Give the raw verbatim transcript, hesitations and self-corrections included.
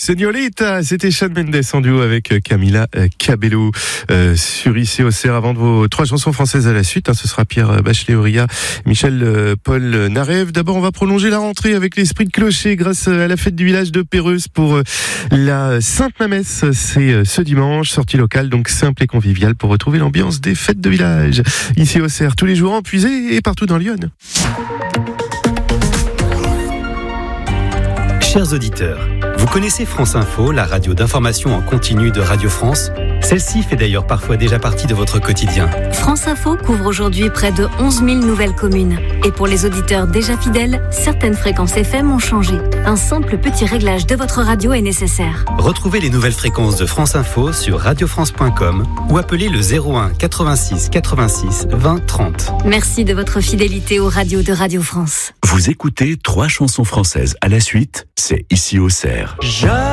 Señorita, c'était Shawn Mendes en duo avec Camila Cabello euh, sur Ici au C E R. Avant de vos trois chansons françaises à la suite, hein, ce sera Pierre Bachelet-Auria, Michel euh, Paul Narev. D'abord, on va prolonger la rentrée avec l'esprit de clocher grâce à la fête du village de Péreuse pour euh, la Sainte-Mamesse. C'est euh, ce dimanche, sortie locale, donc simple et conviviale pour retrouver l'ambiance des fêtes de village. Ici au C E R, tous les jours en Puisée et partout dans Lyon. Chers auditeurs, vous connaissez France Info, la radio d'information en continu de Radio France ? Celle-ci fait d'ailleurs parfois déjà partie de votre quotidien. France Info couvre aujourd'hui près de onze mille nouvelles communes. Et pour les auditeurs déjà fidèles, certaines fréquences F M ont changé. Un simple petit réglage de votre radio est nécessaire. Retrouvez les nouvelles fréquences de France Info sur radio france point com ou appelez le zéro un quatre-vingt-six quatre-vingt-six vingt trente. Merci de votre fidélité aux radios de Radio France. Vous écoutez trois chansons françaises à la suite, c'est Ici au C E R.